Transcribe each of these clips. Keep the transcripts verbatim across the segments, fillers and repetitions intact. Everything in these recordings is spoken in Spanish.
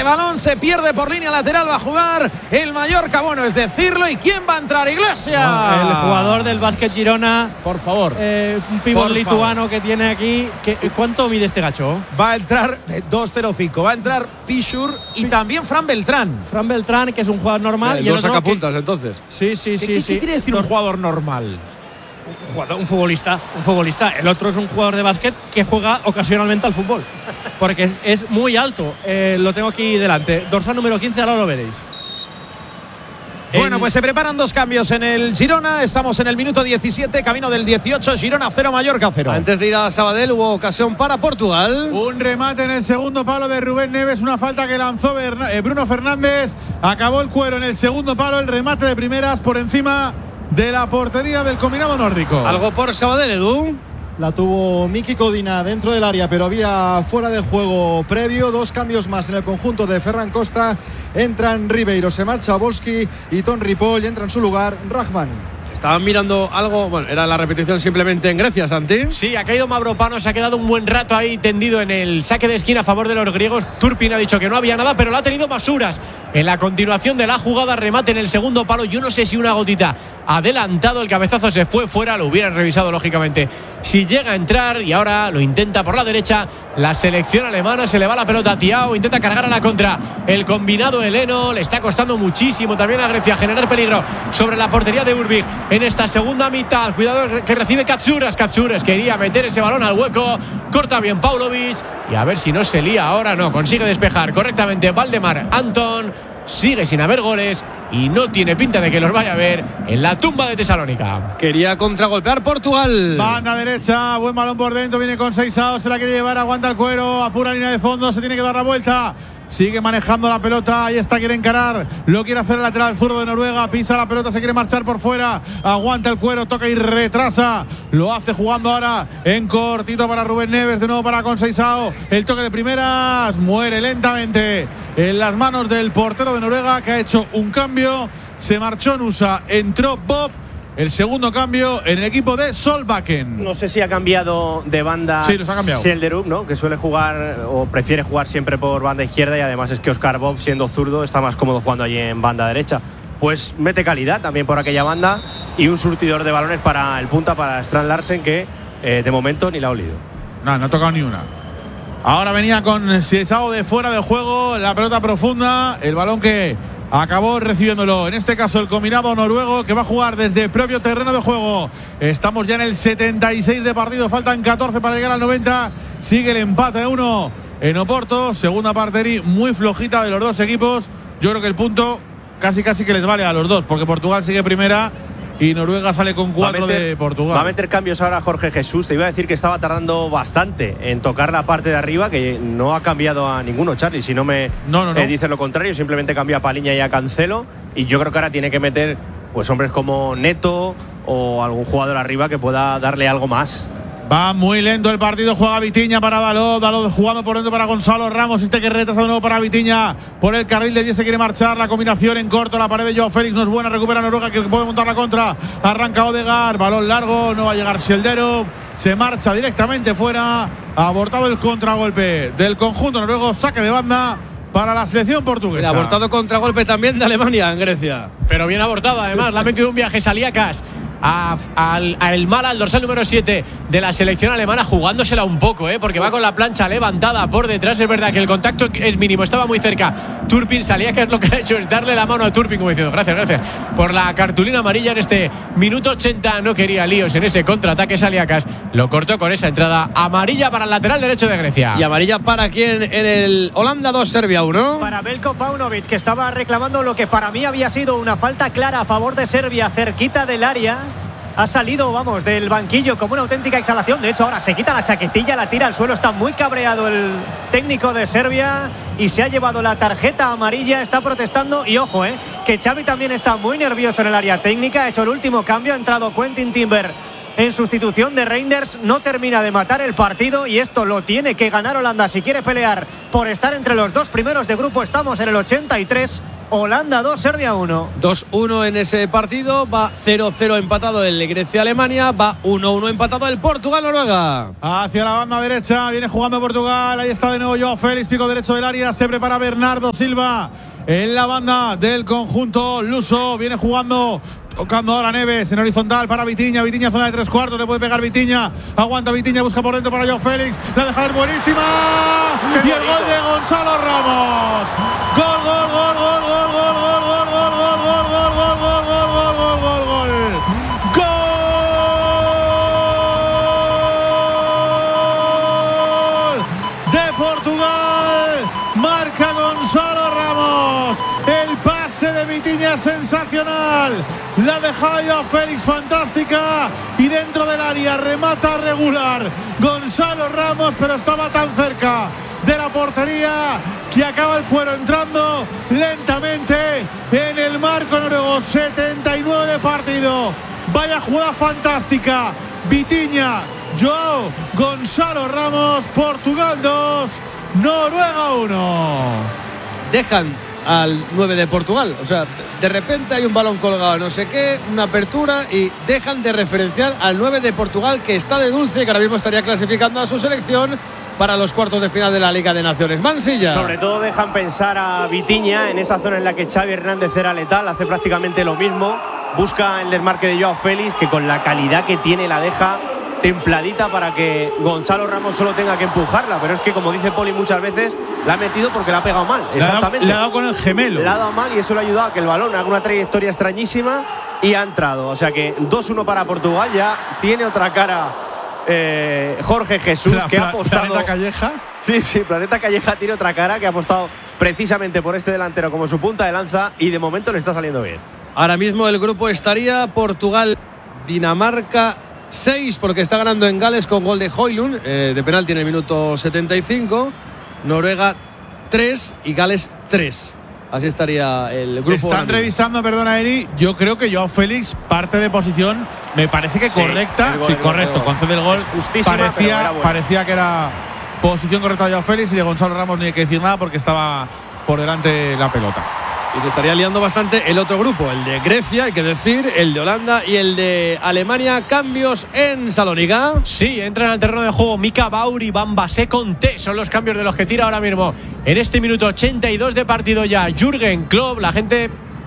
Ese balón se pierde por línea lateral. Va a jugar el Mallorca. Bueno, es decirlo. ¿Y quién va a entrar? Iglesias. No, el jugador del Básquet Girona. Por favor. Eh, un pívot lituano que tiene aquí. Que, ¿Cuánto mide este gacho? Va a entrar dos cero cinco. Va a entrar Pichur y sí. también Fran Beltrán. Fran Beltrán, que es un jugador normal. Eh, y dos el otro sacapuntas, que, entonces. Sí, sí, sí. ¿Qué, sí. ¿Qué quiere decir un jugador normal? Un, jugador, un futbolista, un futbolista. El otro es un jugador de básquet que juega ocasionalmente al fútbol. Porque es, es muy alto. Eh, lo tengo aquí delante. Dorsal número quince, ahora lo veréis. Bueno, pues se preparan dos cambios en el Girona. Estamos en el minuto diecisiete, camino del dieciocho. Girona cero, Mallorca cero. Antes de ir a Sabadell hubo ocasión para Portugal. Un remate en el segundo palo de Rubén Neves. Una falta que lanzó Bruno Fernández. Acabó el Cuero en el segundo palo. El remate de primeras por encima de la portería del combinado nórdico. Algo por Sabadell, Edu. La tuvo Miki Codina dentro del área, pero había fuera de juego previo. Dos cambios más en el conjunto de Ferran Costa. Entran Ribeiro, se marcha Volsky y Ton Ripoll. Entra en su lugar Rahman. Estaban mirando algo, bueno, era la repetición simplemente en Grecia, Santi. Sí, ha caído Mavropanos, se ha quedado un buen rato ahí tendido en el saque de esquina a favor de los griegos. Turpin ha dicho que no había nada, pero lo ha tenido Masuras. En la continuación de la jugada, remate en el segundo palo. Yo no sé si una gotita adelantado, el cabezazo se fue fuera, lo hubieran revisado lógicamente si llega a entrar, y ahora lo intenta por la derecha la selección alemana. Se le va la pelota a Thiago, intenta cargar a la contra el combinado heleno. Le está costando muchísimo también a Grecia generar peligro sobre la portería de Urbich en esta segunda mitad. Cuidado que recibe Katsuras. Katsuras quería meter ese balón al hueco, corta bien Paunovic y a ver si no se lía ahora. No, consigue despejar correctamente Valdemar Anton. Sigue sin haber goles y no tiene pinta de que los vaya a ver en la tumba de Tesalónica. Quería contragolpear Portugal. Banda derecha, buen balón por dentro, viene con Seixao, se la quiere llevar, aguanta el Cuero, apura línea de fondo, se tiene que dar la vuelta. Sigue manejando la pelota, ahí está, quiere encarar, lo quiere hacer el lateral zurdo de Noruega, pisa la pelota, se quiere marchar por fuera, aguanta el Cuero, toca y retrasa, lo hace jugando ahora en cortito para Rubén Neves, de nuevo para Conceição, el toque de primeras, muere lentamente en las manos del portero de Noruega, que ha hecho un cambio, se marchó Nusa, entró Bob. El segundo cambio en el equipo de Solbakken. No sé si ha cambiado de banda. Sí, los ha cambiado. Selderup, ¿no? Que suele jugar o prefiere jugar siempre por banda izquierda, y además es que Oscar Bob, siendo zurdo, está más cómodo jugando allí en banda derecha. Pues mete calidad también por aquella banda y un surtidor de balones para el punta, para Strand Larsen, que eh, de momento ni la ha olido. No, no ha tocado ni una. Ahora venía con Seixao de fuera de juego, la pelota profunda, el balón que acabó recibiéndolo, en este caso el combinado noruego, que va a jugar desde propio terreno de juego. Estamos ya en el setenta y seis de partido, faltan catorce para llegar al noventa. Sigue el empate de uno en Oporto, segunda parte muy flojita de los dos equipos. Yo creo que el punto casi casi que les vale a los dos, porque Portugal sigue primera y Noruega sale con cuatro meter, de Portugal. Va a meter cambios ahora Jorge Jesús. Te iba a decir que estaba tardando bastante en tocar la parte de arriba, que no ha cambiado a ninguno, Charlie. Si no me no, no, no. Eh, dice lo contrario, simplemente cambia a Paliña y a Cancelo. Y yo creo que ahora tiene que meter pues hombres como Neto o algún jugador arriba que pueda darle algo más. Va muy lento el partido, juega Vitinha para Dalot, Dalot jugando por dentro para Gonzalo Ramos, este que retrasa de nuevo para Vitinha, por el carril de diez se quiere marchar, la combinación en corto, la pared de Joao Félix no es buena, recupera Noruega que puede montar la contra, arranca Odegaard, balón largo, no va a llegar Selderup, se marcha directamente fuera, ha abortado el contragolpe del conjunto noruego, saque de banda para la selección portuguesa. El abortado contragolpe también de Alemania en Grecia. Pero bien abortado además, le ha metido un viaje Saliakas A, al, a el mal al dorsal número siete de la selección alemana, jugándosela un poco, ¿eh? Porque va con la plancha levantada por detrás. Es verdad que el contacto es mínimo, estaba muy cerca Turpin. Salía que es lo que ha hecho es darle la mano a Turpin, como diciendo gracias, gracias por la cartulina amarilla en este minuto ochenta. No quería líos en ese contraataque. Saliakas lo cortó con esa entrada amarilla para el lateral derecho de Grecia. ¿Y amarilla para quién en el Holanda dos, Serbia uno? Para Veljko Paunovic, que estaba reclamando lo que para mí había sido una falta clara a favor de Serbia, cerquita del área. Ha salido, vamos, del banquillo como una auténtica exhalación. De hecho, ahora se quita la chaquetilla, la tira al suelo. Está muy cabreado el técnico de Serbia y se ha llevado la tarjeta amarilla. Está protestando y ojo, eh, que Xavi también está muy nervioso en el área técnica. Ha hecho el último cambio, ha entrado Quentin Timber en sustitución de Reinders. No termina de matar el partido y esto lo tiene que ganar Holanda si quiere pelear por estar entre los dos primeros de grupo. Estamos en el ochenta y tres. Holanda dos, Serbia uno. dos uno en ese partido. Va cero cero empatado el Grecia-Alemania. Va uno uno empatado el Portugal-Noruega. Hacia la banda derecha. Viene jugando Portugal. Ahí está de nuevo Joao Félix, pico derecho del área. Se prepara Bernardo Silva. En la banda del conjunto luso. Viene jugando. Tocando ahora Neves en horizontal para Vitinha. Vitinha zona de tres cuartos. Le puede pegar Vitinha. Aguanta Vitinha. Busca por dentro para Joao Félix. La deja es buenísima. Y el gol de Gonzalo Ramos. Gol, gol, gol, gol, gol, gol, gol, gol, gol, gol, gol, gol, gol, gol, gol, gol, gol, gol, gol. Gol de Portugal. Marca Gonzalo Ramos. El pase de Vitinha sensacional. La dejada de Joao Félix fantástica. Y dentro del área remata regular Gonzalo Ramos, pero estaba tan cerca de la portería que acaba el Puero entrando lentamente en el marco noruego. setenta y nueve de partido. Vaya jugada fantástica. Vitinha, Joao, Gonzalo Ramos. Portugal dos, Noruega uno. Dejan al nueve de Portugal. O sea, de repente hay un balón colgado, no sé qué, una apertura y dejan de referenciar al nueve de Portugal, que está de dulce, que ahora mismo estaría clasificando a su selección para los cuartos de final de la Liga de Naciones. Mansilla. Sobre todo dejan pensar a Vitinha en esa zona en la que Xavi Hernández era letal, hace prácticamente lo mismo. Busca el desmarque de Joao Félix, que con la calidad que tiene la deja templadita para que Gonzalo Ramos solo tenga que empujarla, pero es que, como dice Poli muchas veces, la ha metido porque la ha pegado mal. Le Exactamente. Le ha dado con el gemelo. Le ha dado mal y eso le ha ayudado a que el balón haga una trayectoria extrañísima y ha entrado. O sea que dos uno para Portugal. Ya tiene otra cara eh, Jorge Jesús, la, que pla, ha apostado. Planeta Calleja. Sí, sí, Planeta Calleja tiene otra cara, que ha apostado precisamente por este delantero como su punta de lanza y de momento le está saliendo bien. Ahora mismo el grupo estaría Portugal, Dinamarca seis, porque está ganando en Gales con gol de Højlund, eh, de penalti en el minuto setenta y cinco. Noruega tres y Gales tres. Así estaría el grupo. Están revisando, perdona Eri, yo creo que Joao Félix parte de posición, me parece que sí, correcta. gol, Sí, el correcto, gol, concede el gol. Justísima, parecía, pero era parecía que era posición correcta de Joao Félix, y de Gonzalo Ramos ni hay que decir nada porque estaba por delante la pelota. Y se estaría liando bastante el otro grupo, el de Grecia, hay que decir, el de Holanda y el de Alemania. Cambios en Salónica. Sí, entran al terreno de juego Mika Bauri, Bamba Conte. Son los cambios de los que tira ahora mismo en este minuto ochenta y dos de partido ya Jürgen Klopp. La gente,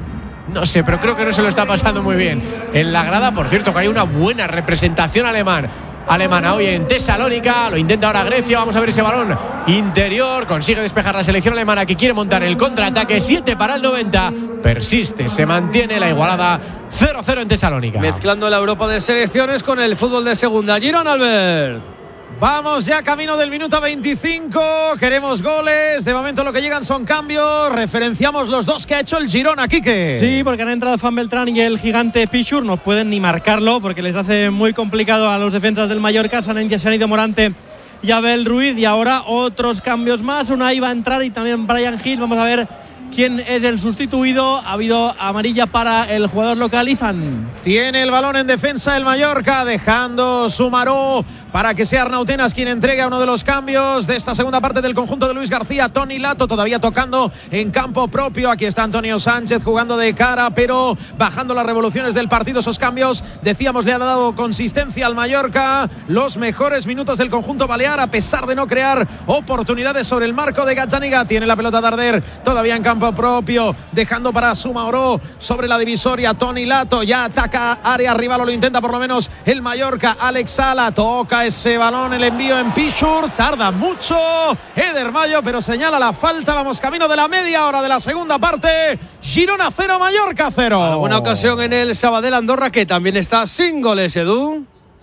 no sé, pero creo que no se lo está pasando muy bien en la grada. Por cierto, que hay una buena representación alemán. Alemana hoy en Tesalónica, lo intenta ahora Grecia. Vamos a ver ese balón interior, consigue despejar la selección alemana, que quiere montar el contraataque. Siete para el noventa, persiste, se mantiene la igualada. Cero cero en Tesalónica. Mezclando la Europa de selecciones con el fútbol de segunda. Girona, Albert. Vamos ya camino del minuto veinticinco. Queremos goles. De momento lo que llegan son cambios. Referenciamos los dos que ha hecho el Girona, Quique. Sí, porque han entrado Fan Beltrán y el gigante Pichur. No pueden ni marcarlo porque les hace muy complicado a los defensas del Mallorca. Se han, se han ido Morante y Abel Ruiz. Y ahora otros cambios más. Una iba a entrar y también Brian Hill. Vamos a ver quién es el sustituido. Ha habido amarilla para el jugador local, Izan. Tiene el balón en defensa el Mallorca, dejando Sumaró para que sea Arnautenas quien entregue a uno de los cambios de esta segunda parte del conjunto de Luis García. Toni Lato todavía tocando en campo propio. Aquí está Antonio Sánchez jugando de cara, pero bajando las revoluciones del partido. Esos cambios, decíamos, le han dado consistencia al Mallorca. Los mejores minutos del conjunto balear, a pesar de no crear oportunidades sobre el marco de Gazzaniga. Tiene la pelota Darder todavía en campo propio, dejando para Sumaró sobre la divisoria. Toni Lato ya ataca área rival, o lo intenta por lo menos el Mallorca. Alex Sala toca ese balón, el envío en Pichur, tarda mucho Eder Mayo, pero señala la falta. Vamos camino de la media hora de la segunda parte. Girona cero, Mallorca cero. Alguna ocasión en el Sabadell Andorra, que también está sin goles, Edu.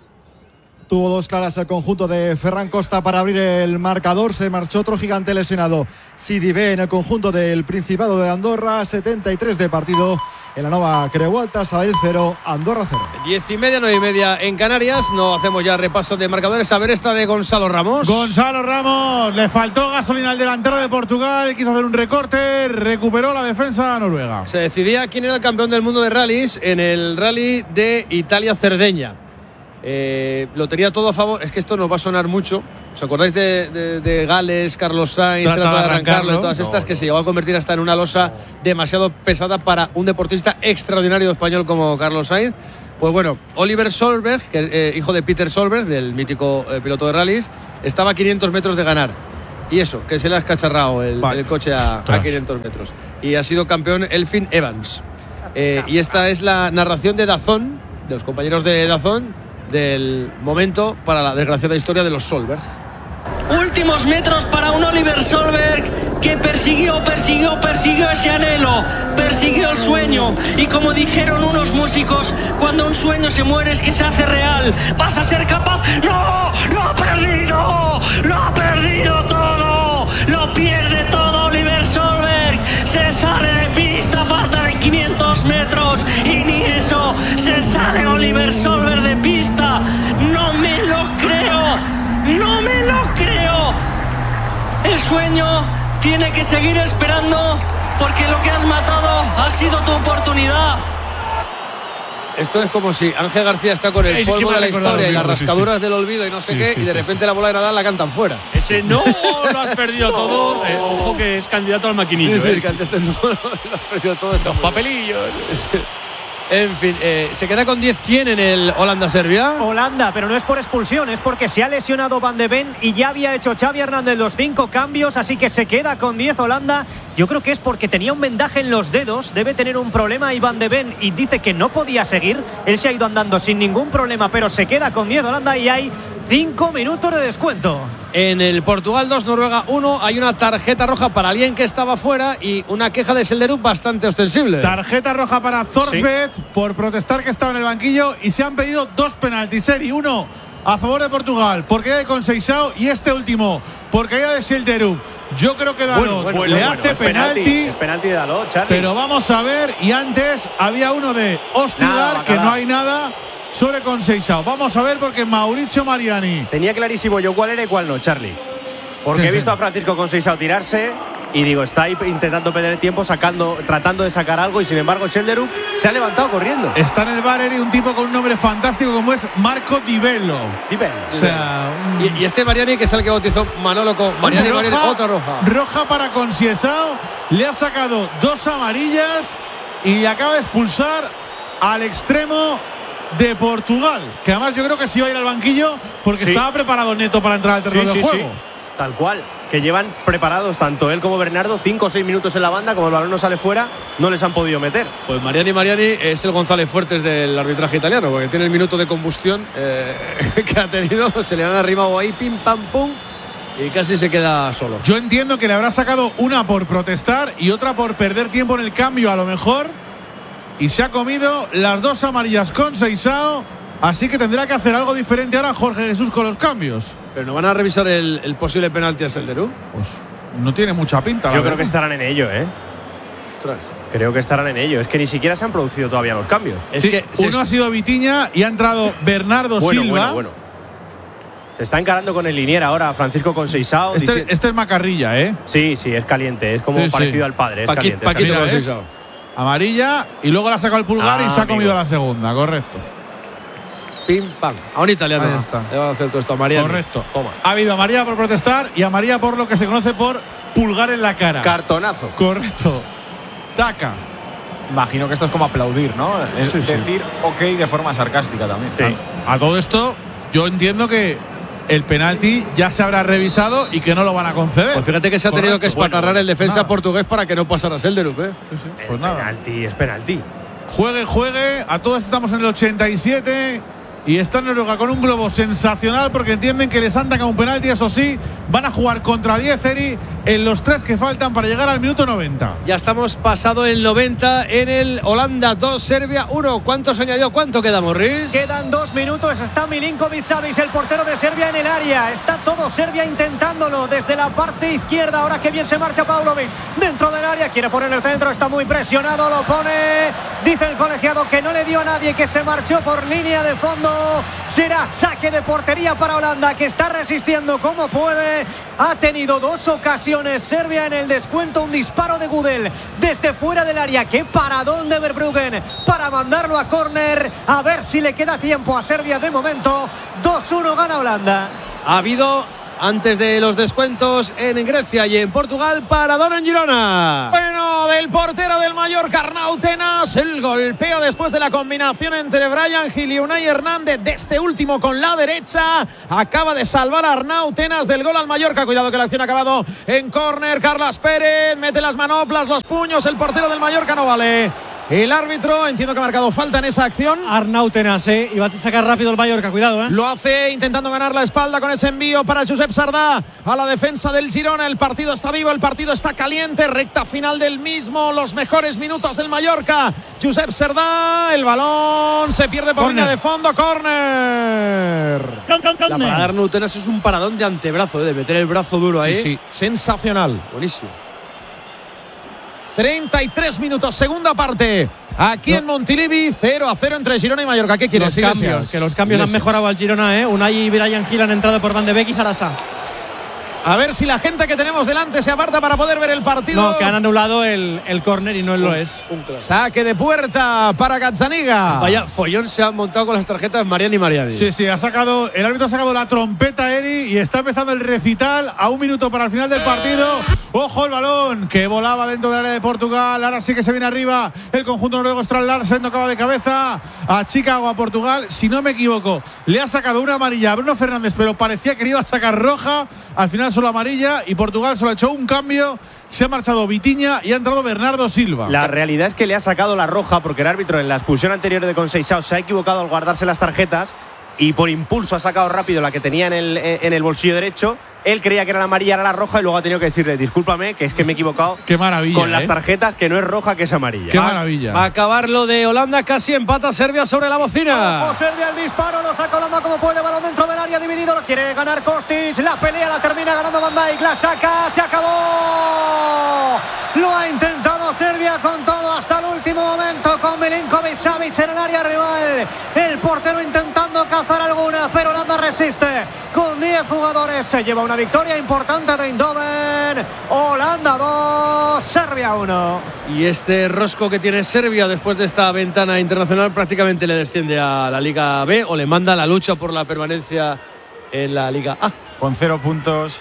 Tuvo dos claras el conjunto de Ferran Costa para abrir el marcador. Se marchó otro gigante lesionado, Sidibé, en el conjunto del Principado de Andorra. setenta y tres de partido en la Nova Creu Alta. Sabadell cero, Andorra cero. Diez y media, nueve y media en Canarias. No hacemos ya repaso de marcadores. A ver esta de Gonzalo Ramos. Gonzalo Ramos, le faltó gasolina al delantero de Portugal. Quiso hacer un recorte, recuperó la defensa noruega. Se decidía quién era el campeón del mundo de rallies en el rally de Italia-Cerdeña. Eh, lo tenía todo a favor. Es que esto nos va a sonar mucho, ¿Os acordáis de, de, de Gales, Carlos Sainz, Trata trata de de arrancarlo, arrancarlo. y todas estas No, que no. se llegó a convertir hasta en una losa demasiado pesada para un deportista extraordinario español como Carlos Sainz? Pues bueno, Oliver Solberg, que, eh, hijo de Peter Solberg, del mítico eh, piloto de rallies, estaba a quinientos metros de ganar. Y eso, que se le ha escacharrado el, Vale. el coche a, a quinientos metros. Y ha sido campeón Elfyn Evans. Eh, y esta es la narración de Dazón, de los compañeros de Dazón, del momento para la desgraciada historia de los Solberg. Últimos metros para un Oliver Solberg que persiguió, persiguió, persiguió ese anhelo, persiguió el sueño. Y como dijeron unos músicos, cuando un sueño se muere es que se hace real. ¿Vas a ser capaz? ¡No! ¡Lo ha perdido! ¡Lo ha perdido todo! ¡Lo pierde todo Oliver Solberg! Se sale de pista, falta de quinientos metros y ni eso. Se sale Oliver Solberg de pista. ¡No me lo creo! ¡No me lo creo! El sueño tiene que seguir esperando porque lo que has matado ha sido tu oportunidad. Esto es como si Ángel García está con el Es que polvo me ha de la recordado historia lo y las mismo, sí, rascaduras sí. del olvido y no sé Sí, qué, sí, y de sí, repente la bola de Nadal la cantan fuera. Ese no lo has perdido todo. Eh, ojo que es candidato al maquinillo. Sí, sí, eh. que antes no, lo has perdido todo. Los papelillos. En fin, eh, ¿se queda con diez quién en el Holanda-Serbia? Holanda, pero no es por expulsión, es porque se ha lesionado Van de Ven y ya había hecho Xavi Hernández los cinco cambios, así que se queda con diez Holanda. Yo creo que es porque tenía un vendaje en los dedos, debe tener un problema y Van de Ven y dice que no podía seguir. Él se ha ido andando sin ningún problema, pero se queda con diez Holanda y hay cinco minutos de descuento. En el Portugal dos, Noruega uno, hay una tarjeta roja para alguien que estaba fuera y una queja de Selderup bastante ostensible. Tarjeta roja para Zorsbeth por protestar que estaba en el banquillo y se han pedido dos penaltis, Seri, uno a favor de Portugal porque hay de Conceição y este último porque hay de Selderup. Yo creo que Dalot Bueno, bueno, le bueno, hace Es penalti, penalti, es penalti de Dalot, Charlie. pero vamos a ver, y antes había uno de Ostigar, Nada, que bacalao. no hay nada sobre Conceição. Vamos a ver porque Mauricio Mariani. Tenía clarísimo yo cuál era y cuál no, Charlie. Porque he visto a Francisco Conceição tirarse y digo, está ahí intentando perder tiempo, sacando, tratando de sacar algo y sin embargo Selderup se ha levantado corriendo. Está en el bar y un tipo con un nombre fantástico como es Marco Di Bello. Dime. O sea, un- Y, y este Mariani, que es el que bautizó Manolo con Mariani, roja, Mariani, otra roja. roja para Conceição, le ha sacado dos amarillas y le acaba de expulsar al extremo de Portugal, que además yo creo que sí iba a ir al banquillo porque Sí. estaba preparado Neto para entrar al terreno Sí, de sí, juego. sí. Tal cual. Que llevan preparados tanto él como Bernardo cinco o seis minutos en la banda, como el balón no sale fuera, no les han podido meter. Pues Mariani Mariani es el González Fuertes del arbitraje italiano, porque tiene el minuto de combustión eh, que ha tenido, se le han arrimado ahí, pim, pam, pum, y casi se queda solo. Yo entiendo que le habrá sacado una por protestar y otra por perder tiempo en el cambio a lo mejor, y se ha comido las dos amarillas con Conceição, así que tendrá que hacer algo diferente ahora Jorge Jesús con los cambios. Pero no van a revisar el, el posible penalti a Selderup. Pues no tiene mucha pinta. la Yo creo verdad. que estarán en ello, ¿eh? Ostras. Creo que estarán en ello. Es que ni siquiera se han producido todavía los cambios. Es Sí, que se- uno ha sido Vitiña y ha entrado Bernardo Bueno, Silva. bueno, bueno. Se está encarando con el linier ahora Francisco Conceição. Este, dici- este es Macarrilla, ¿eh? Sí, sí, es caliente. Es como Sí, sí. parecido al padre. Es Paqui- caliente. es Paquito caliente. Mira, Conceição. Amarilla y luego la ha sacado el pulgar Ah, y se ha amigo. comido la segunda, correcto. Pim, pam. A un italiano. Ahí está. Le va a hacer todo esto a Mariani. Correcto. Toma. Ha habido amarilla por protestar y amarilla por lo que se conoce por pulgar en la cara. Cartonazo. Correcto. Taca. Imagino que esto es como aplaudir, ¿no? Es Sí, sí. decir ok de forma sarcástica también. Sí. A todo esto, yo entiendo que el penalti ya se habrá revisado y que no lo van a conceder. Pues fíjate que se ha tenido que Correcto. espatarrar Bueno, el defensa nada. portugués para que no pasara Selderup, ¿eh? Sí, sí, pues nada. Penalti, es penalti. Juegue, juegue. A todos estamos en el ochenta y siete. Y está Noruega con un globo sensacional porque entienden que les han sacado un penalti. Eso sí, van a jugar contra diez, Eri, en los tres que faltan para llegar al minuto noventa. Ya estamos pasado el noventa en el Holanda dos, Serbia uno. ¿Cuánto se añadió? ¿Cuánto queda, Morris? Quedan dos minutos, está Milinkovic Savic, el portero de Serbia en el área. Está todo Serbia intentándolo desde la parte izquierda. Ahora que bien se marcha Paunovic dentro del área, quiere poner el centro, está muy presionado, lo pone. Dice el colegiado que no le dio a nadie, que se marchó por línea de fondo. Será saque de portería para Holanda, que está resistiendo como puede. Ha tenido dos ocasiones Serbia en el descuento, un disparo de Gudel desde fuera del área. Qué paradón de Verbruggen para mandarlo a córner. A ver si le queda tiempo a Serbia de momento. dos uno gana Holanda. Ha habido antes de los descuentos en Grecia y en Portugal. Paradón en Girona. Bueno, del portero del Mallorca, Arnau Tenas, el golpeo después de la combinación entre Bryan Gil y Unai Hernández, de este último con la derecha, acaba de salvar a Arnau Tenas del gol al Mallorca. Cuidado que la acción ha acabado en córner. Carlas Pérez mete las manoplas, los puños, el portero del Mallorca no vale. El árbitro, entiendo que ha marcado falta en esa acción. Arnau Tenas, eh, y va a sacar rápido el Mallorca, cuidado, eh. Lo hace intentando ganar la espalda con ese envío para Josep Sardá a la defensa del Girona. El partido está vivo, el partido está caliente, recta final del mismo, los mejores minutos del Mallorca. Josep Sardá, el balón se pierde por línea de fondo, córner. La parada de Arnau Tenas es un paradón de antebrazo, eh, de meter el brazo duro ahí. Sí, sí, sensacional. Buenísimo. treinta y tres minutos, segunda parte. Aquí no. en Montilivi, cero a cero entre Girona y Mallorca. ¿Qué quieres? Los cambios, que los cambios Iglesias. Han mejorado al Girona, ¿eh? Unai y Bryan Gil han entrado por Van de Beek y Sarasa. A ver si la gente que tenemos delante se aparta para poder ver el partido. No, que han anulado el, el córner y no lo es. Un claro. Saque de puerta para Gazzaniga. Vaya follón se han montado con las tarjetas Mariani y Mariani. Sí, sí, ha sacado, el árbitro ha sacado la trompeta, Eri, y está empezando el recital a un minuto para el final del partido. Ojo el balón que volaba dentro del área de Portugal. Ahora sí que se viene arriba el conjunto noruego. Strand Larsen tocaba de cabeza a Chicago, a Portugal. Si no me equivoco, le ha sacado una amarilla a Bruno Fernández, pero parecía que le iba a sacar roja. Al final solo amarilla, y Portugal solo ha hecho un cambio. Se ha marchado Vitinha y ha entrado Bernardo Silva. La realidad es que le ha sacado la roja porque el árbitro en la expulsión anterior de Conceição se ha equivocado al guardarse las tarjetas y por impulso ha sacado rápido la que tenía en el, en el bolsillo derecho. Él creía que era la amarilla, era la roja, y luego ha tenido que decirle: discúlpame, que es que me he equivocado. Qué maravilla, con las ¿eh? tarjetas, que no es roja, que es amarilla. Qué maravilla. Va a acabar lo de Holanda, casi empata Serbia sobre la bocina. Ojo, Serbia, el disparo, lo saca Holanda como puede, balón dentro del área dividido, lo quiere ganar Kostic, la pelea la termina ganando Van Dijk, la saca, se acabó. Lo ha intentado Serbia con todo hasta el último momento, con Milinkovic Savic en el área rival. El portero intentando cazar alguna, pero Holanda resiste. Con diez jugadores se lleva una victoria importante de Eindhoven. Holanda dos, Serbia uno. Y este rosco que tiene Serbia después de esta ventana internacional prácticamente le desciende a la Liga B o le manda la lucha por la permanencia en la Liga A. Con cero puntos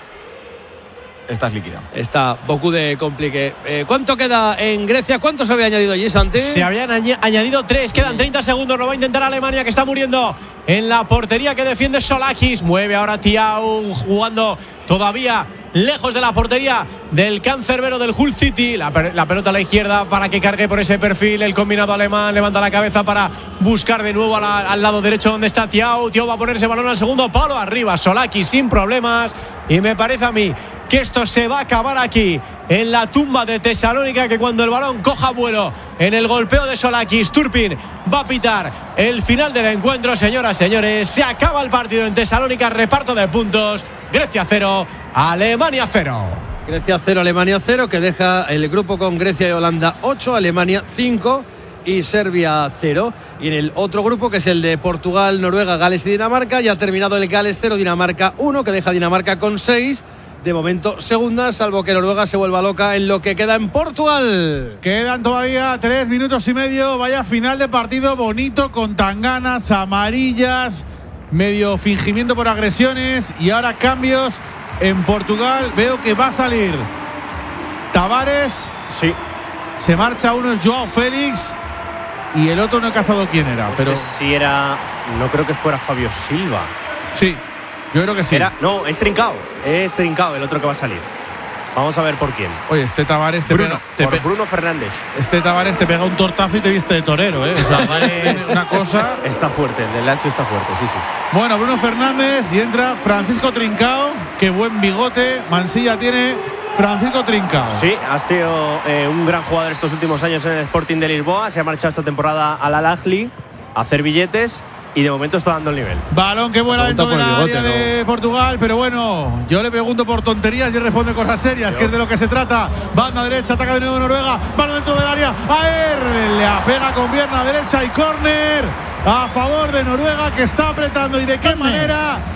estás líquida. Está poco de complique. Eh, ¿Cuánto queda en Grecia? ¿Cuánto se había añadido allí, Santi? Se habían añ- añadido tres. Quedan treinta segundos. Lo va a intentar Alemania, que está muriendo en la portería que defiende Solakis. Mueve ahora Thiaw, jugando todavía lejos de la portería del cancerbero del Hull City. La, la pelota a la izquierda para que cargue por ese perfil el combinado alemán. Levanta la cabeza para buscar de nuevo a la, al lado derecho donde está Thiaw. Thiaw va a poner ese balón al segundo palo. Arriba Solakis sin problemas. Y me parece a mí que esto se va a acabar aquí en la tumba de Tesalónica, que cuando el balón coja vuelo en el golpeo de Solakis, Turpin va a pitar el final del encuentro. Señoras, señores, se acaba el partido en Tesalónica. Reparto de puntos. Grecia cero, Alemania cero. Grecia cero, Alemania cero, que deja el grupo con Grecia y Holanda ocho, Alemania cinco y Serbia cero. Y en el otro grupo, que es el de Portugal, Noruega, Gales y Dinamarca, ya ha terminado el Gales cero, Dinamarca uno, que deja a Dinamarca con seis. De momento segunda, salvo que Noruega se vuelva loca en lo que queda en Portugal. Quedan todavía tres minutos y medio. Vaya final de partido bonito, con tanganas, amarillas, medio fingimiento por agresiones. Y ahora cambios en Portugal. Veo que va a salir Tavares. Sí. Se marcha uno, es Joao Félix. Y el otro no he cazado quién era. No pero sé si era. No creo que fuera Fabio Silva. Sí, yo creo que sí. Era, no, es Trincao. Es Trincao el otro que va a salir. Vamos a ver por quién. Oye, este Tavares te Bruno, pega, te por pe- Bruno Fernández. Este Tavares te pega un tortazo y te viste de torero, ¿eh? O sea, Tavares una cosa. Está fuerte, el del Lazio está fuerte, sí, sí. Bueno, Bruno Fernández, y entra Francisco Trincao. Qué buen bigote Mansilla tiene Francisco Trincao. Sí, ha sido eh, un gran jugador estos últimos años en el Sporting de Lisboa. Se ha marchado esta temporada al Al-Ahly a hacer billetes y de momento está dando el nivel. Balón que vuela dentro de la bigote, área ¿no? de Portugal, pero bueno, yo le pregunto por tonterías y él responde cosas serias, que es de lo que se trata. Banda derecha, ataca de nuevo Noruega, balón dentro del área, Aer le apega con pierna derecha y córner a favor de Noruega, que está apretando. ¿Y de qué manera?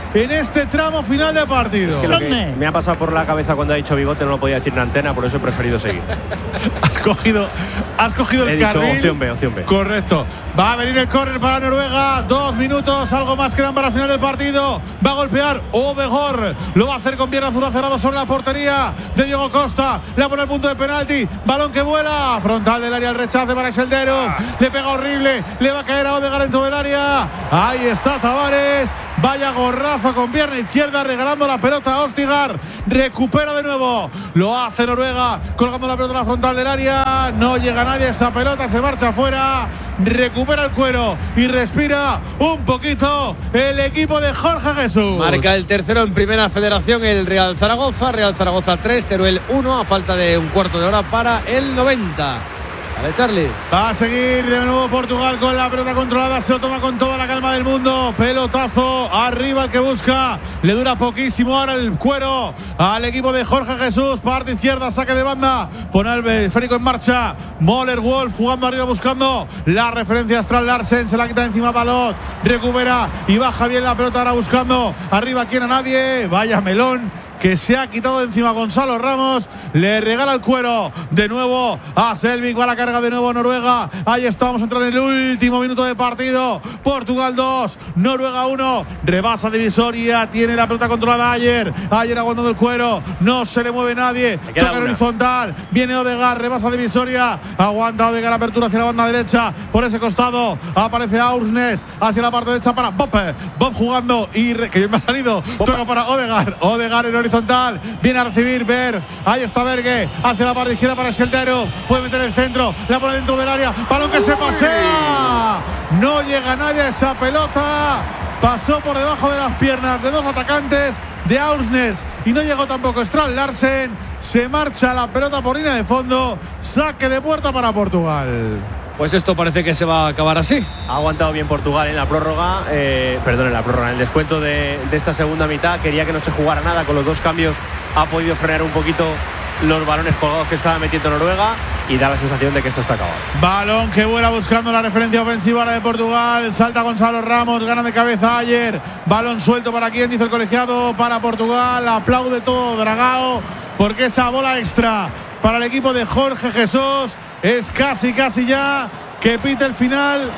en este tramo final de partido. Es que lo que me ha pasado por la cabeza cuando ha dicho Bigote no lo podía decir en antena, por eso he preferido seguir. Has cogido, has cogido el He dicho carril. opción B, opción B. Correcto. Va a venir el córner para Noruega. Dos minutos, algo más quedan para el final del partido. Va a golpear Odegaard. Lo va a hacer con pierna zurda cerrado sobre la portería de Diego Costa. Le va a poner el punto de penalti. Balón que vuela. Frontal del área, el rechace para Sheldero. Le pega horrible. Le va a caer a Odegaard dentro del área. Ahí está Tavares. Vaya gorrazo con pierna izquierda, regalando la pelota a Østigard. Recupera de nuevo. Lo hace Noruega, colgando la pelota en la frontal del área. No llega nadie a esa pelota, se marcha afuera. Recupera el cuero y respira un poquito el equipo de Jorge Jesús. Marca el tercero en Primera Federación el Real Zaragoza. Real Zaragoza tres, Teruel uno, a falta de un cuarto de hora para el noventa. Vale, Charlie. Va a seguir de nuevo Portugal con la pelota controlada. Se lo toma con toda la calma del mundo. Pelotazo arriba el que busca. Le dura poquísimo ahora el cuero al equipo de Jorge Jesús. Parte izquierda, saque de banda. Pone el esférico en marcha. Moller Wolf jugando arriba buscando la referencia astral. Larsen se la quita encima Dalot. Recupera y baja bien la pelota ahora buscando. Arriba quién a nadie. Vaya melón que se ha quitado de encima Gonzalo Ramos. Le regala el cuero de nuevo a Selvik. Va la carga de nuevo Noruega. Ahí estamos entrando en el último minuto de partido. Portugal dos, Noruega uno. Rebasa divisoria. Tiene la pelota controlada Ayer. Ayer aguantando el cuero. No se le mueve nadie. Toca en horizontal. Viene Odegaard. Rebasa divisoria. Aguanta Odegaard. Apertura hacia la banda derecha. Por ese costado aparece Aursnes. Hacia la parte derecha para Bob. Bob jugando. Y re- que bien me ha salido. Bob. Toca para Odegaard. Odegaard en horizontal, viene a recibir Ver, ahí está Berge, hacia la parte izquierda para Sheldero, puede meter el centro, la pone dentro del área, balón que se pasea, no llega nadie a esa pelota, pasó por debajo de las piernas de dos atacantes de Aursnes y no llegó tampoco Strand Larsen. Se marcha la pelota por línea de fondo, saque de puerta para Portugal. Pues esto parece que se va a acabar así. Ha aguantado bien Portugal en la prórroga, eh, perdón, en la prórroga, en el descuento de, de esta segunda mitad. Quería que no se jugara nada, con los dos cambios ha podido frenar un poquito los balones colgados que estaba metiendo Noruega y da la sensación de que esto está acabado. Balón que vuela buscando la referencia ofensiva ahora de Portugal. Salta Gonzalo Ramos, gana de cabeza Ayer. Balón suelto para quien, dice el colegiado, para Portugal. Aplaude todo Dragao porque esa bola extra para el equipo de Jorge Jesús es casi, casi ya que pita el final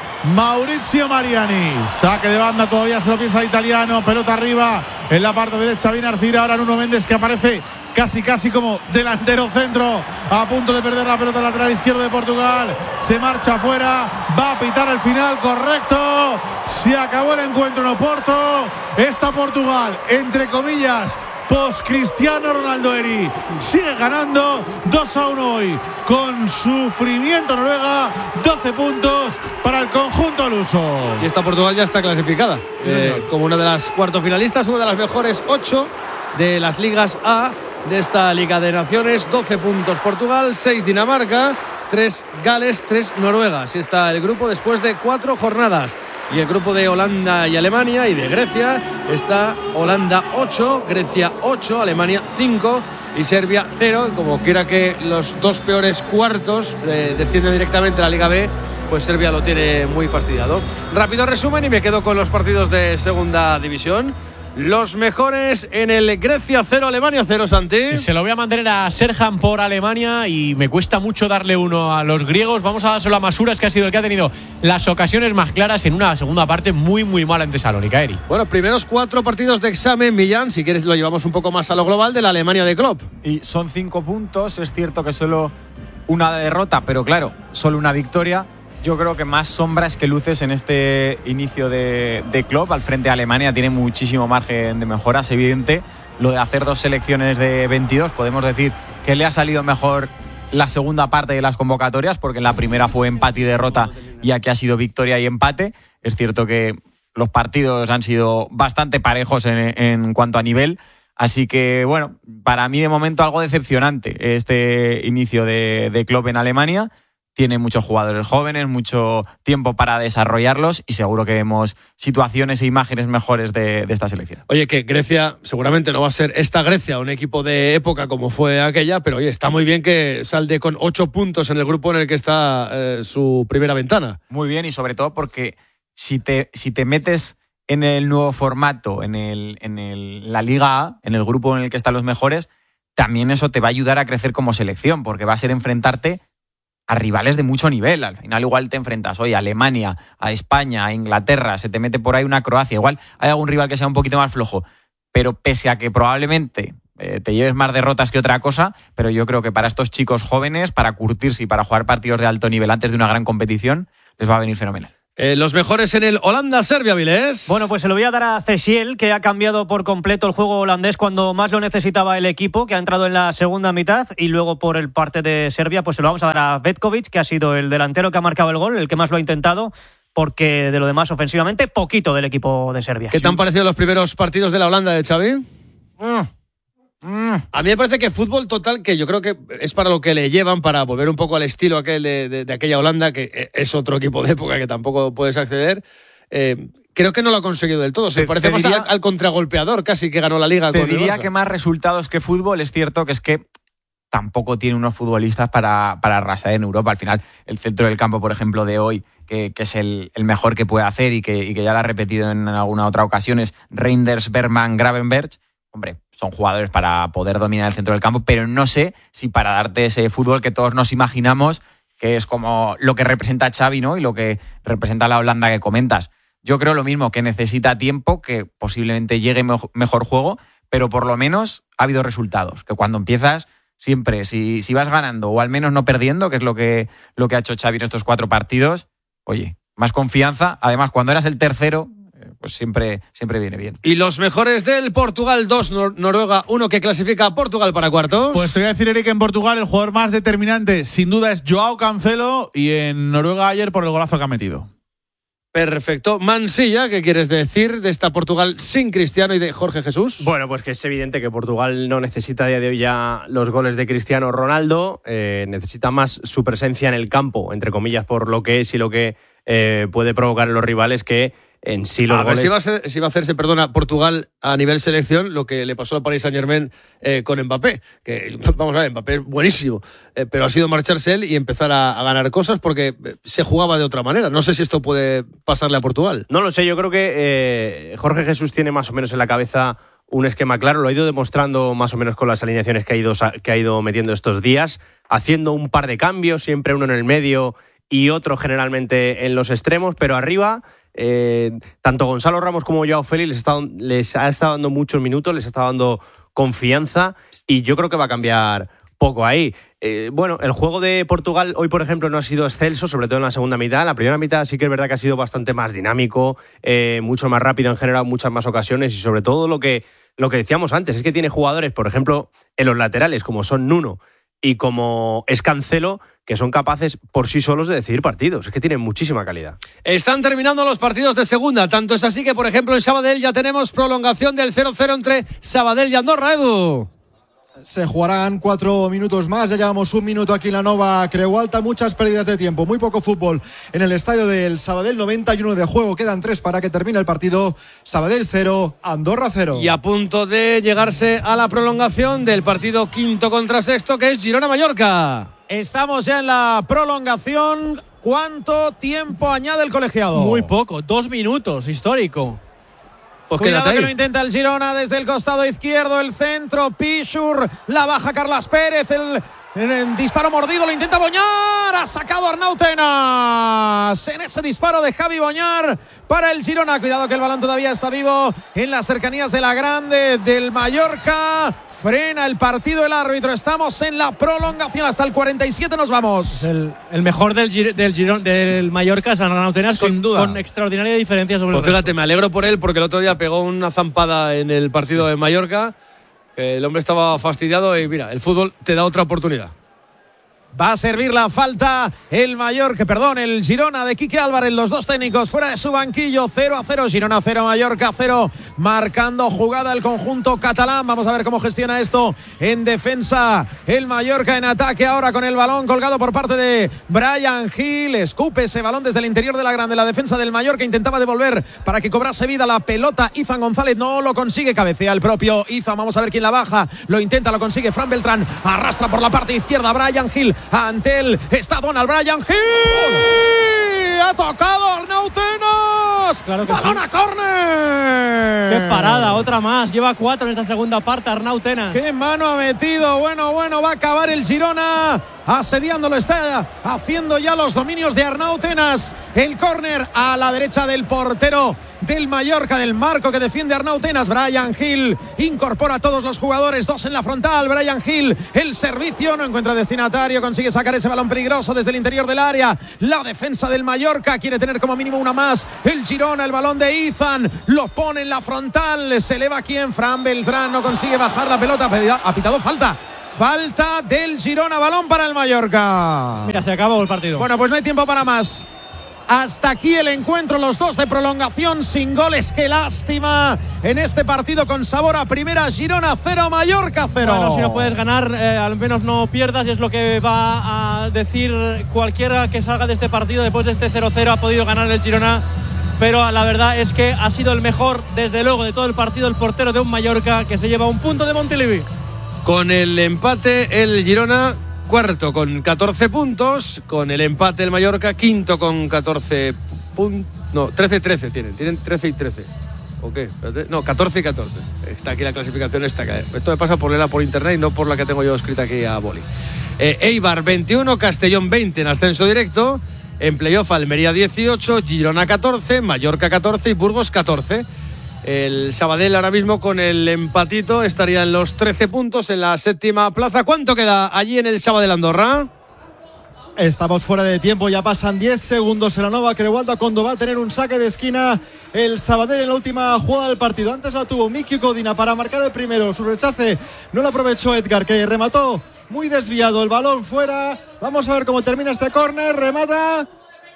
Maurizio Mariani. Saque de banda, todavía se lo piensa el italiano. Pelota arriba en la parte derecha. Viene Arcira, ahora Nuno Méndez que aparece casi, casi como delantero centro. A punto de perder la pelota lateral izquierdo de Portugal. Se marcha afuera. Va a pitar el final, correcto. Se acabó el encuentro en Oporto. Está Portugal, entre comillas, post Cristiano Ronaldo Eri, sigue ganando dos a uno hoy con sufrimiento Noruega. Doce puntos para el conjunto luso. Y esta Portugal ya está clasificada eh, como una de las cuartos finalistas, una de las mejores ocho de las ligas A de esta Liga de Naciones. Doce puntos Portugal, seis Dinamarca, tres Gales, tres Noruega. Así está el grupo después de cuatro jornadas. Y el grupo de Holanda y Alemania y de Grecia está Holanda ocho, Grecia ocho, Alemania cinco y Serbia cero. Como quiera que los dos peores cuartos eh, descienden directamente a la Liga B, pues Serbia lo tiene muy fastidiado. Rápido resumen y me quedo con los partidos de segunda división. Los mejores en el Grecia cero, Alemania cero, Santi. Se lo voy a mantener a Serhan por Alemania y me cuesta mucho darle uno a los griegos. Vamos a dárselo a Masuras, que ha sido el que ha tenido las ocasiones más claras en una segunda parte muy, muy mala en Tesalónica, Eri. Bueno, primeros cuatro partidos de examen, Millán. Si quieres lo llevamos un poco más a lo global de la Alemania de Klopp. Y son cinco puntos, es cierto que solo una derrota, pero claro, solo una victoria. Yo creo que más sombras que luces en este inicio de, de Klopp. Al frente de Alemania tiene muchísimo margen de mejora, es evidente. Lo de hacer dos selecciones de veintidós, podemos decir que le ha salido mejor la segunda parte de las convocatorias, porque en la primera fue empate y derrota y aquí ha sido victoria y empate. Es cierto que los partidos han sido bastante parejos en, en cuanto a nivel. Así que, bueno, para mí de momento algo decepcionante este inicio de, de Klopp en Alemania. Tiene muchos jugadores jóvenes, mucho tiempo para desarrollarlos y seguro que vemos situaciones e imágenes mejores de, de esta selección. Oye, que Grecia seguramente no va a ser esta Grecia, un equipo de época como fue aquella, pero oye, está muy bien que salde con ocho puntos en el grupo en el que está eh, su primera ventana. Muy bien, y sobre todo porque si te, si te metes en el nuevo formato, en, el, en el, la Liga A, en el grupo en el que están los mejores, también eso te va a ayudar a crecer como selección, porque va a ser enfrentarte a rivales de mucho nivel. Al final igual te enfrentas hoy a Alemania, a España, a Inglaterra, se te mete por ahí una Croacia, igual hay algún rival que sea un poquito más flojo, pero pese a que probablemente eh, te lleves más derrotas que otra cosa, pero yo creo que para estos chicos jóvenes, para curtirse y para jugar partidos de alto nivel antes de una gran competición, les va a venir fenomenal. Eh, los mejores en el Holanda-Serbia, Vilés. Bueno, pues se lo voy a dar a Cesiel, que ha cambiado por completo el juego holandés cuando más lo necesitaba el equipo, que ha entrado en la segunda mitad, y luego por el parte de Serbia, pues se lo vamos a dar a Vetkovic, que ha sido el delantero que ha marcado el gol, el que más lo ha intentado, porque de lo demás ofensivamente poquito del equipo de Serbia. ¿Qué te han parecido los primeros partidos de la Holanda de Xavi? Mm. Mm. A mí me parece que fútbol total, que yo creo que es para lo que le llevan, para volver un poco al estilo aquel de, de, de aquella Holanda, que es otro equipo de época que tampoco puedes acceder. Eh, creo que no lo ha conseguido del todo. Se te, parece te más diría, al, al contragolpeador casi que ganó la Liga. Te con diría que más resultados que fútbol. Es cierto que es que tampoco tiene unos futbolistas para, para arrasar en Europa. Al final, el centro del campo, por ejemplo, de hoy, que, que es el, el mejor que puede hacer y que, y que ya lo ha repetido en alguna otra ocasión, es Reinders, Bergman, Gravenberch. Hombre, son jugadores para poder dominar el centro del campo, pero no sé si para darte ese fútbol que todos nos imaginamos, que es como lo que representa Xavi, ¿no? Y lo que representa la Holanda que comentas. Yo creo lo mismo, que necesita tiempo, que posiblemente llegue mejor, mejor juego, pero por lo menos ha habido resultados. Que cuando empiezas, siempre, si, si vas ganando o al menos no perdiendo, que es lo que, lo que ha hecho Xavi en estos cuatro partidos, oye, más confianza. Además, cuando eras el tercero, pues siempre, siempre viene bien. Y los mejores del Portugal dos, Nor- Noruega uno, que clasifica a Portugal para cuartos. Pues te voy a decir, Eric, en Portugal el jugador más determinante sin duda es Joao Cancelo, y en Noruega ayer por el golazo que ha metido. Perfecto. Mansilla, ¿qué quieres decir de esta Portugal sin Cristiano y de Jorge Jesús? Bueno, pues que es evidente que Portugal no necesita a día de hoy ya los goles de Cristiano Ronaldo, eh, necesita más su presencia en el campo, entre comillas, por lo que es y lo que eh, puede provocar en los rivales, que en sí los a ver goles... si va a, ser, si va a hacerse, perdona, Portugal a nivel selección lo que le pasó al Paris Saint-Germain eh, con Mbappé, que vamos a ver, Mbappé es buenísimo, eh, pero ha sido marcharse él y empezar a, a ganar cosas porque se jugaba de otra manera. No sé si esto puede pasarle a Portugal. No lo sé, yo creo que eh, Jorge Jesús tiene más o menos en la cabeza un esquema claro, lo ha ido demostrando más o menos con las alineaciones que ha ido, que ha ido metiendo estos días, haciendo un par de cambios, siempre uno en el medio y otro generalmente en los extremos, pero arriba... Eh, tanto Gonzalo Ramos como Joao Félix les, está, les ha estado dando muchos minutos, les está dando confianza y yo creo que va a cambiar poco ahí. Eh, bueno, el juego de Portugal hoy, por ejemplo, no ha sido excelso, sobre todo en la segunda mitad. En la primera mitad sí que es verdad que ha sido bastante más dinámico, eh, mucho más rápido, han generado muchas más ocasiones y sobre todo lo que, lo que decíamos antes, es que tiene jugadores, por ejemplo, en los laterales como son Nuno y como es Cancelo, que son capaces por sí solos de decidir partidos. Es que tienen muchísima calidad. Están terminando los partidos de segunda. Tanto es así que, por ejemplo, en Sabadell ya tenemos prolongación del cero cero entre Sabadell y Andorra, Edu. Se jugarán cuatro minutos más, ya llevamos un minuto aquí en la Nova Creu Alta, muchas pérdidas de tiempo, muy poco fútbol en el estadio del Sabadell, noventa y uno de juego, quedan tres para que termine el partido. Sabadell cero, Andorra cero. Y a punto de llegarse a la prolongación del partido quinto contra sexto, que es Girona-Mallorca. Estamos ya en la prolongación. ¿Cuánto tiempo añade el colegiado? Muy poco, dos minutos, histórico. Pues cuidado que lo intenta el Girona desde el costado izquierdo, el centro, Pichur, la baja Carlas Pérez, el, el, el disparo mordido, lo intenta Boñar, ha sacado Arnau Tenas en ese disparo de Javi Boñar para el Girona. Cuidado que el balón todavía está vivo en las cercanías de la grande del Mallorca. Frena el partido el árbitro. Estamos en la prolongación. Hasta el cuarenta y siete nos vamos. El, el mejor del, del, Girón, del Mallorca es Arnau Tenas, con, con extraordinaria diferencia sobre pues el fíjate, resto. Me alegro por él porque el otro día pegó una zampada en el partido de Mallorca. El hombre estaba fastidiado y mira, el fútbol te da otra oportunidad. Va a servir la falta el Mallorca, perdón, el Girona de Quique Álvarez, los dos técnicos fuera de su banquillo, cero a cero, Girona cero, Mallorca cero, marcando jugada el conjunto catalán. Vamos a ver cómo gestiona esto en defensa el Mallorca, en ataque ahora con el balón colgado por parte de Bryan Gil, escupe ese balón desde el interior de la grande, la defensa del Mallorca intentaba devolver para que cobrase vida la pelota, Izan González no lo consigue, cabecea el propio Izan, vamos a ver quién la baja, lo intenta, lo consigue Fran Beltrán, arrastra por la parte izquierda Bryan Gil, ante él está Donald Bryan Gil, ha tocado Arnautenas. Claro que ¡balón sí. a córner! ¡Qué parada! Otra más. Lleva cuatro en esta segunda parte Arnautenas. ¡Qué mano ha metido! Bueno, bueno, va a acabar el Girona. Asediándolo, está haciendo ya los dominios de Arnautenas. El córner a la derecha del portero del Mallorca, del marco que defiende Arnautenas. Bryan Gil incorpora a todos los jugadores, dos en la frontal. Bryan Gil, el servicio, no encuentra destinatario, consigue sacar ese balón peligroso desde el interior del área. La defensa del Mallorca quiere tener como mínimo una más. El Girona, el balón de Izan, lo pone en la frontal. Se eleva aquí en Fran Beltrán, no consigue bajar la pelota. Ha pitado falta. Falta del Girona, balón para el Mallorca. Mira, se acabó el partido. Bueno, pues no hay tiempo para más. Hasta aquí el encuentro, los dos de prolongación sin goles. Qué lástima en este partido con sabor a primera. Girona cero, Mallorca cero. Bueno, si no puedes ganar, eh, al menos no pierdas, y es lo que va a decir cualquiera que salga de este partido. Después de este cero cero ha podido ganar el Girona, pero la verdad es que ha sido el mejor, desde luego, de todo el partido, el portero de un Mallorca que se lleva un punto de Montilivi. Con el empate, el Girona cuarto con catorce puntos. Con el empate, el Mallorca quinto con catorce puntos. No, trece trece tienen. Tienen trece y trece. ¿O qué? No, catorce y catorce. Está aquí la clasificación esta. Esto me pasa por leerla por internet y no por la que tengo yo escrita aquí a boli. Eh, Eibar veintiuno, Castellón veinte en ascenso directo. En playoff, Almería dieciocho, Girona catorce, Mallorca catorce y Burgos catorce. El Sabadell ahora mismo con el empatito estaría en los trece puntos en la séptima plaza. ¿Cuánto queda allí en el Sabadell Andorra? Estamos fuera de tiempo, ya pasan diez segundos en la Nova Creualta cuando va a tener un saque de esquina el Sabadell en la última jugada del partido. Antes la tuvo Miki Codina para marcar el primero, su rechace no lo aprovechó Edgar, que remató muy desviado, el balón fuera. Vamos a ver cómo termina este córner, remata.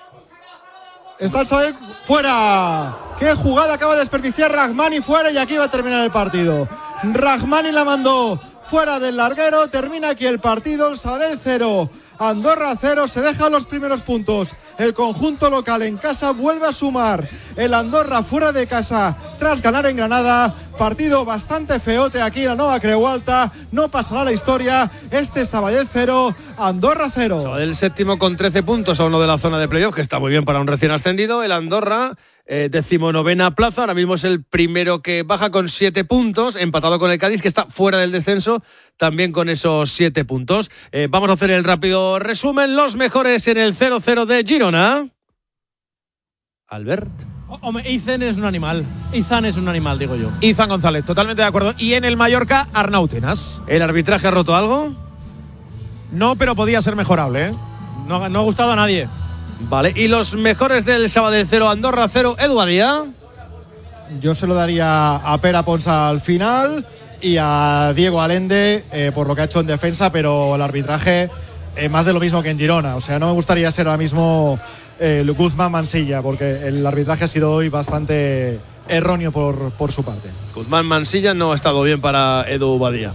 Está el Sabadell fuera. Qué jugada acaba de desperdiciar Rahmani, fuera, y aquí va a terminar el partido. Rahmani la mandó fuera del larguero, termina aquí el partido. El Sabadell cero, Andorra cero, se dejan los primeros puntos. El conjunto local en casa vuelve a sumar. El Andorra fuera de casa tras ganar en Granada. Partido bastante feote aquí en la Nova Creualta. No pasará la historia. Este Sabadell cero, Andorra cero. Sabadell séptimo con trece puntos a uno de la zona de playoff, que está muy bien para un recién ascendido. El Andorra, eh, decimonovena plaza. Ahora mismo es el primero que baja con siete puntos, empatado con el Cádiz, que está fuera del descenso, también con esos siete puntos. Eh, vamos a hacer el rápido resumen. Los mejores en el cero cero de Girona. Albert. Hombre, Izan es un animal. Izan es un animal, digo yo. Izan González, totalmente de acuerdo. Y en el Mallorca, Arnautenas. ¿El arbitraje ha roto algo? No, pero podía ser mejorable, ¿eh? No, no ha gustado a nadie. Vale, y los mejores del Sabadell cero, Andorra cero, Edu Badía. Yo se lo daría a Pera Ponsa al final y a Diego Allende eh, por lo que ha hecho en defensa, pero el arbitraje eh, más de lo mismo que en Girona. O sea, no me gustaría ser ahora mismo eh, Guzmán Mansilla, porque el arbitraje ha sido hoy bastante erróneo por, por su parte. Guzmán Mansilla no ha estado bien para Edu Badía.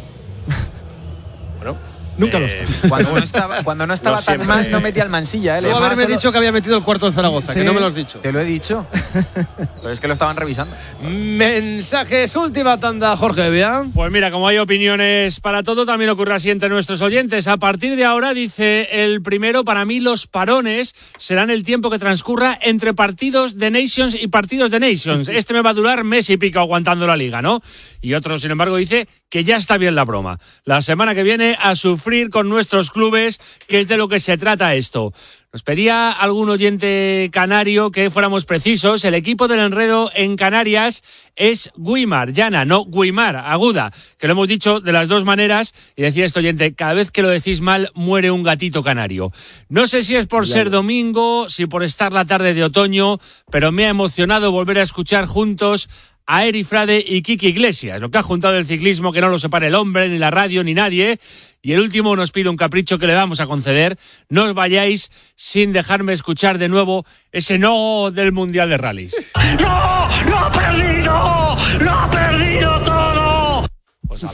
Bueno. Nunca eh, lo está. Cuando no estaba, cuando no estaba no tan mal, no metía el Mansilla. ¿eh? Tú haberme solo... dicho que había metido el cuarto de Zaragoza, sí, que no me lo has dicho. Te lo he dicho. Pero es que lo estaban revisando. Mensajes, última tanda, Jorge Bea. Pues mira, como hay opiniones para todo, también ocurre así entre nuestros oyentes. A partir de ahora, dice el primero, para mí los parones serán el tiempo que transcurra entre partidos de Nations y partidos de Nations. Este me va a durar mes y pico aguantando la liga, ¿no? Y otro, sin embargo, dice que ya está bien la broma. La semana que viene a sufrir con nuestros clubes, que es de lo que se trata esto. Nos pedía algún oyente canario que fuéramos precisos. El equipo del enredo en Canarias es Guimar, llana, no Guimar, aguda, que lo hemos dicho de las dos maneras. Y decía este oyente, cada vez que lo decís mal, muere un gatito canario. No sé si es por ser domingo, si por estar la tarde de otoño, pero me ha emocionado volver a escuchar juntos a Eri Frade y Kiki Iglesias, lo que ha juntado el ciclismo, que no lo separe el hombre, ni la radio, ni nadie. Y el último nos pide un capricho que le vamos a conceder. No os vayáis sin dejarme escuchar de nuevo ese no del Mundial de Rallys. ¡No! ¡Lo ha perdido! ¡Lo ha perdido todo! Pues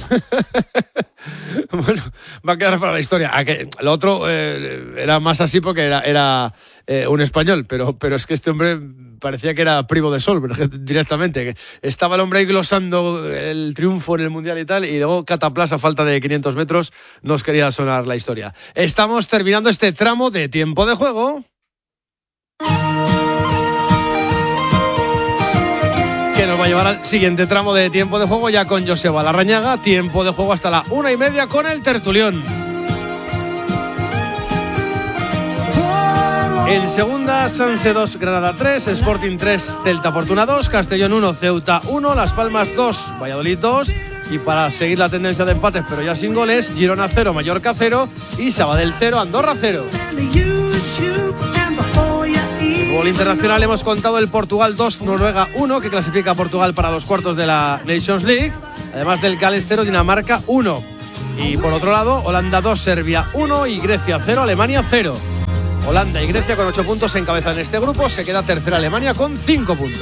bueno, va a quedar para la historia. Lo otro eh, era más así porque era, era eh, un español, pero, pero es que este hombre parecía que era primo de Sol, directamente. Estaba el hombre ahí glosando el triunfo en el Mundial y tal, y luego cataplas a falta de quinientos metros nos quería sonar la historia. Estamos terminando este tramo de tiempo de juego. que nos va a llevar al siguiente tramo de tiempo de juego ya con Joseba Larrañaga. Tiempo de juego hasta la una y media con el tertulión. En segunda, Sanse dos, Granada tres, Sporting tres, Celta Fortuna dos, Castellón uno, Ceuta uno, Las Palmas dos, Valladolid dos. Y para seguir la tendencia de empates, pero ya sin goles, Girona cero, Mallorca cero y Sabadell cero, Andorra cero. Gol internacional hemos contado el Portugal dos, Noruega uno, que clasifica a Portugal para los cuartos de la Nations League. Además del Gales cero, Dinamarca uno. Y por otro lado, Holanda dos, Serbia uno y Grecia cero, Alemania cero. Holanda y Grecia con ocho puntos encabezan este grupo. Se queda tercera Alemania con cinco puntos.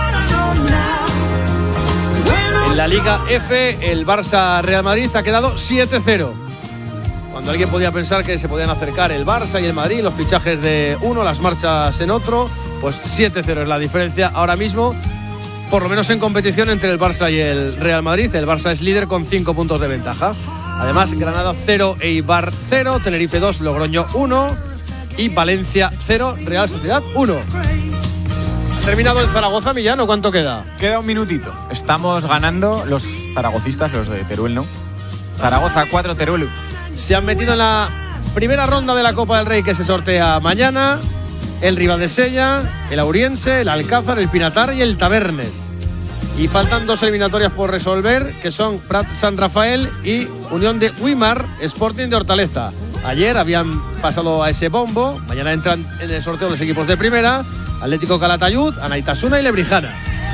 En la Liga F, el Barça-Real Madrid ha quedado siete cero. Cuando alguien podía pensar que se podían acercar el Barça y el Madrid, los fichajes de uno, las marchas en otro, pues siete cero es la diferencia ahora mismo, por lo menos en competición entre el Barça y el Real Madrid. El Barça es líder con cinco puntos de ventaja. Además, Granada cero, Eibar cero, Tenerife dos, Logroño uno y Valencia cero, Real Sociedad uno. Ha terminado el Zaragoza, Millán, ¿cuánto queda? Queda un minutito. Estamos ganando los zaragocistas, los de Teruel, ¿no? Zaragoza cuatro, Teruel. Se han metido en la primera ronda de la Copa del Rey que se sortea mañana el Ribadesella, el Auriense, el Alcázar, el Pinatar y el Tabernes. Y faltan dos eliminatorias por resolver, que son Prat San Rafael y Unión de Uimar, Sporting de Hortaleza. Ayer habían pasado a ese bombo, mañana entran en el sorteo los equipos de primera, Atlético Calatayud, Anaitasuna y Lebrijana.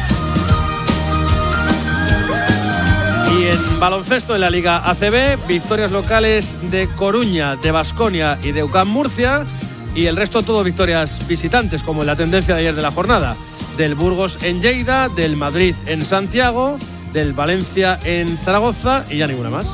Y en baloncesto en la Liga A C B, victorias locales de Coruña, de Baskonia y de U C A M Murcia, y el resto todo victorias visitantes, como en la tendencia de ayer de la jornada, del Burgos en Lleida, del Madrid en Santiago, del Valencia en Zaragoza y ya ninguna más.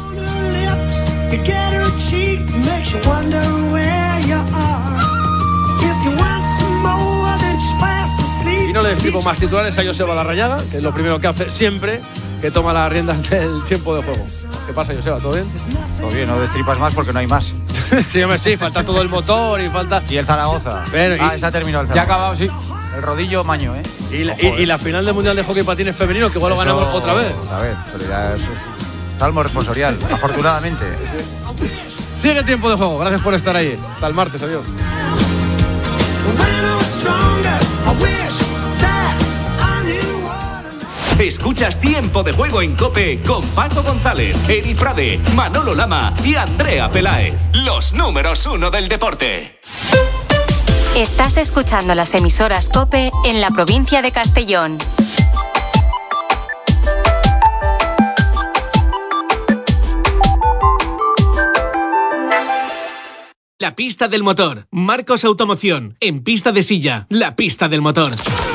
Y no le destripo más titulares a Joseba Larrañaga, que es lo primero que hace siempre que toma las riendas del tiempo de juego. ¿Qué pasa, Joseba? ¿Todo bien? Todo bien, no destripas más porque no hay más. Sí, hombre, sí, falta todo el motor y falta... Y el Zaragoza. Bueno, ah, y... esa ha terminado el Ya ha Zaragoza. acabado, sí. El rodillo maño, ¿eh? Y la, y, y la final del Mundial de Hockey Patines Femenino, que igual lo ganamos otra vez. Otra vez, pero ya es salmo responsorial, afortunadamente. Sigue tiempo de juego, gracias por estar ahí. Hasta el martes, adiós. Escuchas Tiempo de Juego en COPE con Paco González, Eri Frade, Manolo Lama y Andrea Peláez. Los números uno del deporte. Estás escuchando las emisoras COPE en la provincia de Castellón. La pista del motor. Marcos Automoción. En pista de silla. La pista del motor.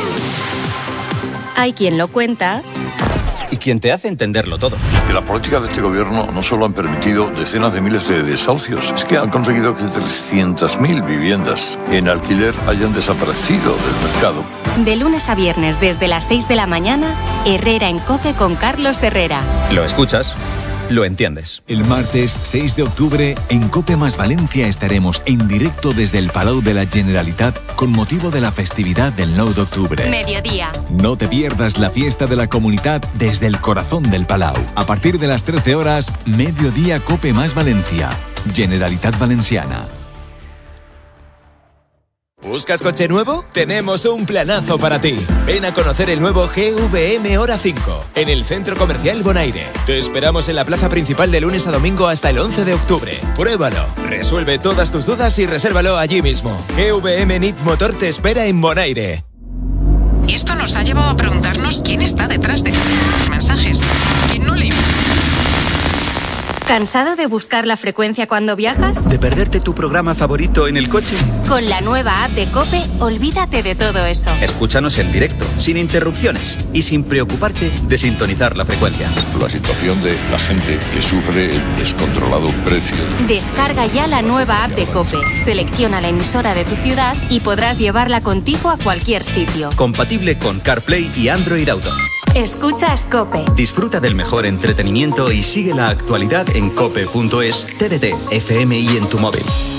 Hay quien lo cuenta y quien te hace entenderlo todo. Y la política de este gobierno no solo han permitido decenas de miles de desahucios, es que han conseguido que trescientas mil viviendas en alquiler hayan desaparecido del mercado. De lunes a viernes desde las seis de la mañana, Herrera en COPE con Carlos Herrera. Lo escuchas, lo entiendes. El martes seis de octubre en COPE más Valencia estaremos en directo desde el Palau de la Generalitat con motivo de la festividad del nou d'octubre. Mediodía. No te pierdas la fiesta de la comunidad desde el corazón del Palau. A partir de las trece horas, mediodía COPE más Valencia. Generalitat Valenciana. ¿Buscas coche nuevo? Tenemos un planazo para ti. Ven a conocer el nuevo G V M Hora cinco en el Centro Comercial Bonaire. Te esperamos en la plaza principal de lunes a domingo hasta el once de octubre. Pruébalo, resuelve todas tus dudas y resérvalo allí mismo. G V M N I T Motor te espera en Bonaire. Y esto nos ha llevado a preguntarnos quién está detrás de los mensajes. ¿Quién no le... ¿Cansado de buscar la frecuencia cuando viajas? ¿De perderte tu programa favorito en el coche? Con la nueva app de COPE, olvídate de todo eso. Escúchanos en directo, sin interrupciones y sin preocuparte de sintonizar la frecuencia. La situación de la gente que sufre el descontrolado precio. Descarga ya la nueva app de COPE, selecciona la emisora de tu ciudad y podrás llevarla contigo a cualquier sitio. Compatible con CarPlay y Android Auto. Escuchas COPE. Disfruta del mejor entretenimiento y sigue la actualidad en cope punto es, T D T, F M y en tu móvil.